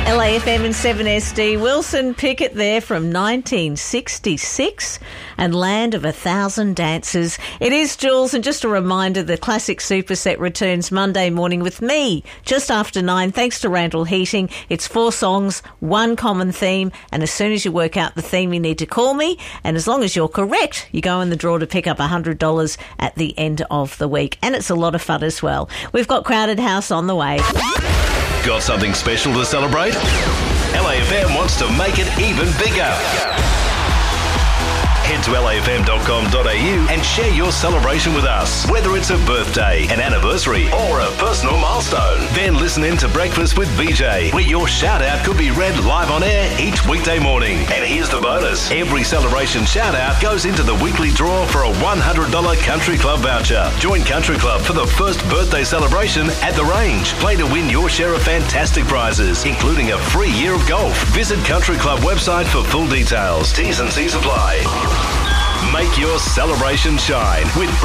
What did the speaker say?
LAFM and 7SD. Wilson Pickett there from 1966 and Land of a Thousand Dances. It is Jules, and just a reminder, the classic superset returns Monday morning with me just after 9. Thanks to Randall Heating. It's 4 songs, 1 common theme, and as soon as you work out the theme, you need to call me, and as long as you're correct, you go in the draw to pick up $100 at the end of the week, and it's a lot of fun as well. We've got Crowded House on the way. Got something special to celebrate? LAFM wants to make it even bigger. Head to lafm.com.au and share your celebration with us, whether it's a birthday, an anniversary or a personal milestone. Then listen in to Breakfast with BJ, where your shout-out could be read live on air each weekday morning. And here's the bonus. Every celebration shout-out goes into the weekly draw for a $100 Country Club voucher. Join Country Club for the first birthday celebration at the range. Play to win your share of fantastic prizes, including a free year of golf. Visit Country Club website for full details. T's and C's apply. Make your celebration shine with